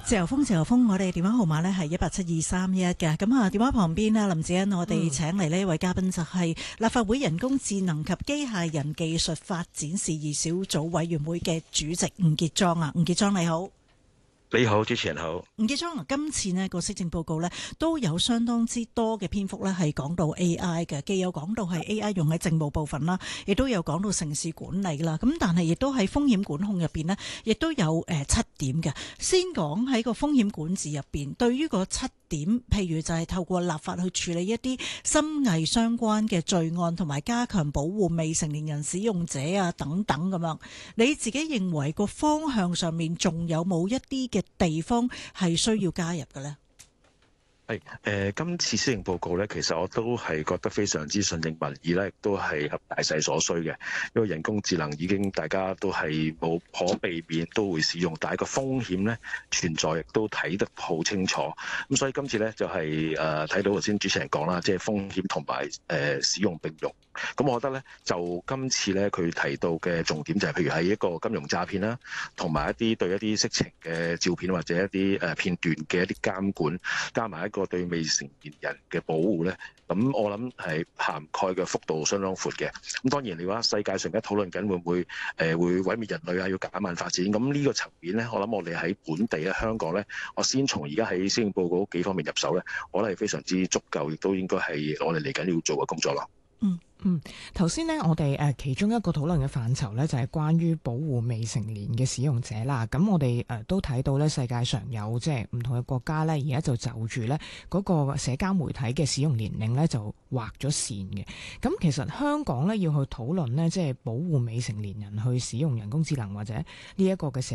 自由風，自由風，我哋電話號碼呢係1872311嘅。咁啊，電話旁邊呢，林子欣，我哋請嚟呢一位嘉賓就係立法會人工智能及機械人技術發展事宜小組委員會嘅主席吳傑莊啊，吳傑莊你好。 你好，主持人好。 吳傑莊，今次呢個施政報告呢都有相當之多嘅篇幅呢係講到 AI 嘅，既有講到係 AI 用喺政務部分啦，亦都有講到城市管理啦。咁但係亦都喺風險管控入邊呢，亦都有7點嘅。先講喺個風險管治入邊，對於個7點，譬如就係透過立法去處理一啲深偽相關嘅罪案，同埋加強保護未成年人使用者啊等等咁樣，你自己認為個方向上面仲有冇一啲嘅地方係需要加入嘅呢？ 今次施政報告咧，其實我都係覺得非常之順應民意咧，亦都係合大勢所需嘅。因為人工智能已經大家都係冇可避免都會使用，但係個風險咧存在，亦都睇得好清楚。咁所以今次咧就係睇到頭先主持人講啦，即係風險同埋使用並用。咁我覺得咧，就今次咧佢提到嘅重點就係，譬如喺一個金融詐騙啦，同埋一啲對一啲色情嘅照片或者一啲片段嘅一啲監管，加埋一個對未成年人嘅保護咧，咁我諗係涵蓋嘅幅度相當闊嘅。咁當然你話世界上而家討論緊會唔會會毀滅人類啊，要減慢發展，咁呢個層面咧，我諗我哋喺本地咧，香港咧，我先從而家喺施政報告幾方面入手咧，我覺得係非常之足夠，亦都應該係我哋嚟緊要做嘅工作咯。 頭先呢，我哋其中一個討論嘅範疇呢，就係關於保護未成年嘅使用者啦。咁我哋都睇到呢，世界上有即係唔同嘅國家呢，而家就住呢嗰個社交媒體嘅使用年齡呢，就劃咗線嘅。咁其實香港呢，要去討論呢，即係保護未成年人去使用人工智能或者呢一個嘅社